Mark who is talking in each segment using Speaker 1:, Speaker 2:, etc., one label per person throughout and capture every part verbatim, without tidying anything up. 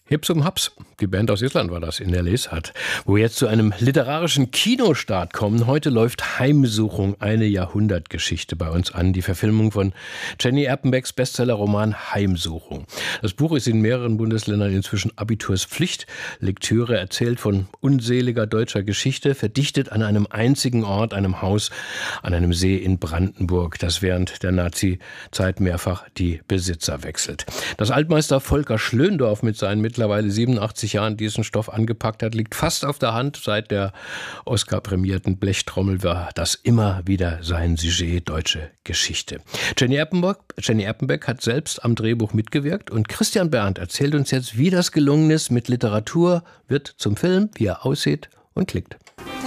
Speaker 1: Hips um Haps, die Band aus Island war das, in der Lesart, wo wir jetzt zu einem literarischen Kinostart kommen. Heute läuft Heimsuchung, eine Jahrhundertgeschichte bei uns an, die Verfilmung von Jenny Erpenbecks Bestsellerroman Heimsuchung. Das Buch ist in mehreren Bundesländern inzwischen Abiturspflicht. Lektüre erzählt von unseliger deutscher Geschichte, verdichtet an einem einzigen Ort, einem Haus an einem See in Brandenburg, das während der Nazi-Zeit mehrfach die Besitzer wechselt. Dass Altmeister Volker Schlöndorff mit seinen mittlerweile siebenundachtzig Jahren diesen Stoff angepackt hat, liegt fast auf der Hand. Seit der Oscar-prämierten Blechtrommel war das immer wieder sein Sujet, deutsche Geschichte. Jenny Erpenbeck, Jenny Erpenbeck hat selbst am Drehbuch mitgewirkt und Christian Berndt erzählt uns jetzt, wie das gelungen ist. Mit Literatur wird zum Film, wie er aussieht und klickt.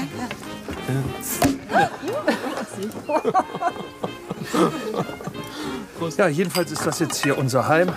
Speaker 2: Ja, jedenfalls ist das jetzt hier unser Heim,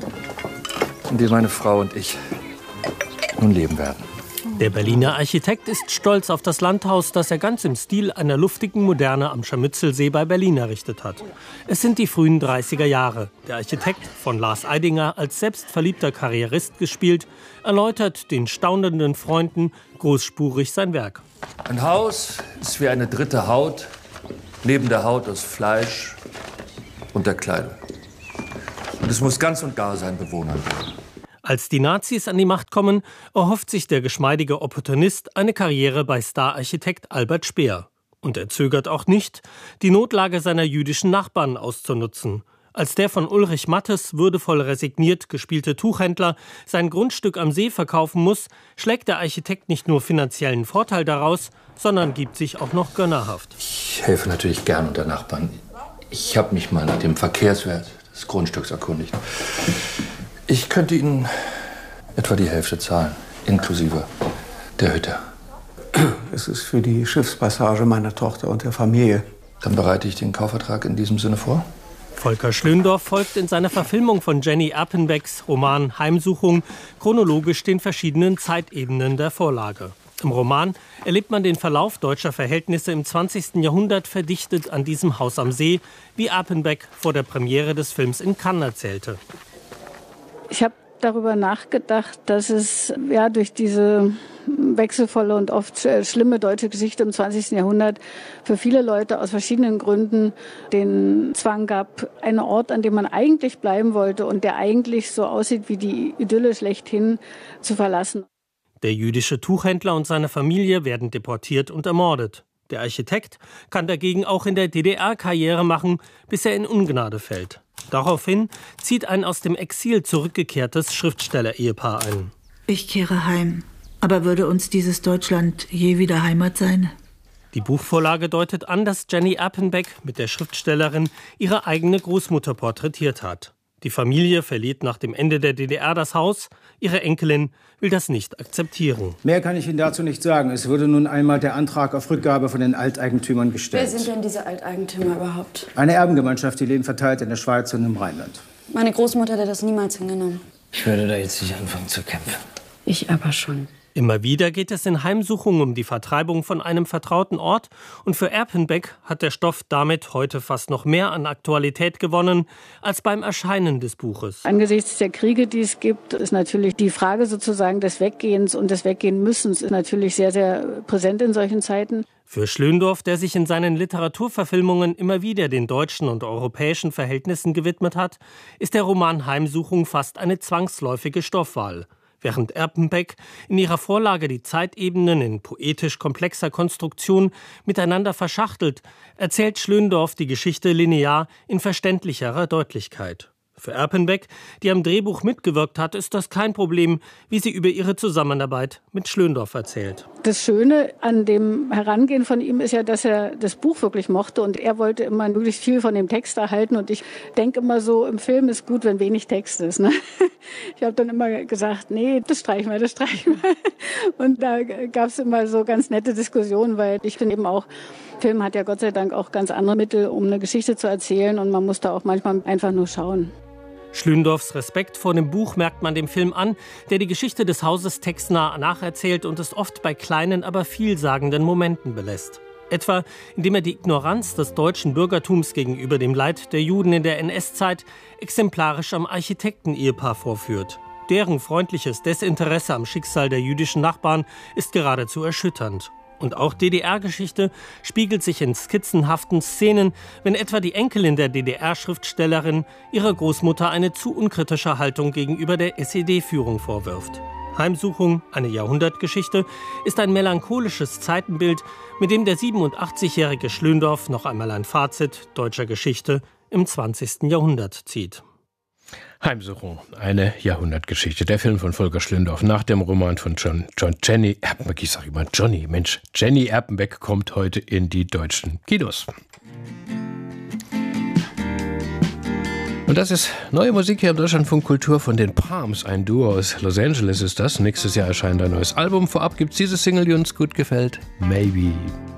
Speaker 2: in dem meine Frau und ich nun leben werden.
Speaker 3: Der Berliner Architekt ist stolz auf das Landhaus, das er ganz im Stil einer luftigen Moderne am Scharmützelsee bei Berlin errichtet hat. Es sind die frühen dreißiger Jahre. Der Architekt, von Lars Eidinger als selbstverliebter Karrierist gespielt, erläutert den staunenden Freunden großspurig sein Werk.
Speaker 2: Ein Haus ist wie eine dritte Haut, neben der Haut aus Fleisch und der Kleidung. Und es muss ganz und gar seinen Bewohnern gehören.
Speaker 3: Als die Nazis an die Macht kommen, erhofft sich der geschmeidige Opportunist eine Karriere bei Stararchitekt Albert Speer. Und er zögert auch nicht, die Notlage seiner jüdischen Nachbarn auszunutzen. Als der von Ulrich Mattes würdevoll resigniert gespielte Tuchhändler sein Grundstück am See verkaufen muss, schlägt der Architekt nicht nur finanziellen Vorteil daraus, sondern gibt sich auch noch gönnerhaft.
Speaker 2: Ich helfe natürlich gern unter Nachbarn. Ich habe mich mal nach dem Verkehrswert des Grundstücks erkundigt. Ich könnte Ihnen etwa die Hälfte zahlen, inklusive der Hütte.
Speaker 4: Es ist für die Schiffspassage meiner Tochter und der Familie.
Speaker 2: Dann bereite ich den Kaufvertrag in diesem Sinne vor.
Speaker 3: Volker Schlöndorff folgt in seiner Verfilmung von Jenny Erpenbecks Roman Heimsuchung chronologisch den verschiedenen Zeitebenen der Vorlage. Im Roman erlebt man den Verlauf deutscher Verhältnisse im zwanzigsten Jahrhundert verdichtet an diesem Haus am See, wie Erpenbeck vor der Premiere des Films in Cannes erzählte.
Speaker 5: Ich habe darüber nachgedacht, dass es ja durch diese wechselvolle und oft schlimme deutsche Geschichte im zwanzigsten Jahrhundert für viele Leute aus verschiedenen Gründen den Zwang gab, einen Ort, an dem man eigentlich bleiben wollte und der eigentlich so aussieht wie die Idylle schlechthin, zu verlassen.
Speaker 3: Der jüdische Tuchhändler und seine Familie werden deportiert und ermordet. Der Architekt kann dagegen auch in der D D R Karriere machen, bis er in Ungnade fällt. Daraufhin zieht ein aus dem Exil zurückgekehrtes Schriftsteller-Ehepaar ein.
Speaker 6: Ich kehre heim. Aber würde uns dieses Deutschland je wieder Heimat sein?
Speaker 3: Die Buchvorlage deutet an, dass Jenny Erpenbeck mit der Schriftstellerin ihre eigene Großmutter porträtiert hat. Die Familie verliert nach dem Ende der D D R das Haus. Ihre Enkelin will das nicht akzeptieren.
Speaker 4: Mehr kann ich Ihnen dazu nicht sagen. Es wurde nun einmal der Antrag auf Rückgabe von den Alteigentümern gestellt.
Speaker 7: Wer sind denn diese Alteigentümer überhaupt?
Speaker 4: Eine Erbengemeinschaft, die leben verteilt in der Schweiz und im Rheinland.
Speaker 7: Meine Großmutter hätte das niemals hingenommen.
Speaker 8: Ich würde da jetzt nicht anfangen zu kämpfen.
Speaker 7: Ich aber schon.
Speaker 3: Immer wieder geht es in Heimsuchung um die Vertreibung von einem vertrauten Ort. Und für Erpenbeck hat der Stoff damit heute fast noch mehr an Aktualität gewonnen als beim Erscheinen des Buches.
Speaker 5: Angesichts der Kriege, die es gibt, ist natürlich die Frage sozusagen des Weggehens und des Weggehenmüssens ist natürlich sehr, sehr präsent in solchen Zeiten.
Speaker 3: Für Schlöndorff, der sich in seinen Literaturverfilmungen immer wieder den deutschen und europäischen Verhältnissen gewidmet hat, ist der Roman Heimsuchung fast eine zwangsläufige Stoffwahl. Während Erpenbeck in ihrer Vorlage die Zeitebenen in poetisch komplexer Konstruktion miteinander verschachtelt, erzählt Schlöndorff die Geschichte linear in verständlicherer Deutlichkeit. Für Erpenbeck, die am Drehbuch mitgewirkt hat, ist das kein Problem, wie sie über ihre Zusammenarbeit mit Schlöndorff erzählt.
Speaker 5: Das Schöne an dem Herangehen von ihm ist ja, dass er das Buch wirklich mochte und er wollte immer möglichst viel von dem Text erhalten. Und ich denke immer so, im Film ist gut, wenn wenig Text ist. Ne? Ich habe dann immer gesagt, nee, das streichen wir, das streichen wir. Und da gab es immer so ganz nette Diskussionen, weil ich finde eben auch, Film hat ja Gott sei Dank auch ganz andere Mittel, um eine Geschichte zu erzählen. Und man muss da auch manchmal einfach nur schauen.
Speaker 3: Schlöndorffs Respekt vor dem Buch merkt man dem Film an, der die Geschichte des Hauses textnah nacherzählt und es oft bei kleinen, aber vielsagenden Momenten belässt. Etwa, indem er die Ignoranz des deutschen Bürgertums gegenüber dem Leid der Juden in der N S-Zeit exemplarisch am Architekten-Ehepaar vorführt. Deren freundliches Desinteresse am Schicksal der jüdischen Nachbarn ist geradezu erschütternd. Und auch D D R-Geschichte spiegelt sich in skizzenhaften Szenen, wenn etwa die Enkelin der D D R-Schriftstellerin ihrer Großmutter eine zu unkritische Haltung gegenüber der S E D-Führung vorwirft. Heimsuchung, eine Jahrhundertgeschichte, ist ein melancholisches Zeitenbild, mit dem der siebenundachtzigjährige Schlöndorff noch einmal ein Fazit deutscher Geschichte im zwanzigsten Jahrhundert zieht.
Speaker 1: Heimsuchung, eine Jahrhundertgeschichte. Der Film von Volker Schlöndorff nach dem Roman von John, John Jenny Erpenbeck. Ich sage immer Johnny, Mensch. Jenny Erpenbeck kommt heute in die deutschen Kinos. Und das ist neue Musik hier im Deutschlandfunk Kultur von den Palms. Ein Duo aus Los Angeles ist das. Nächstes Jahr erscheint ein neues Album. Vorab gibt es diese Single, die uns gut gefällt. Maybe.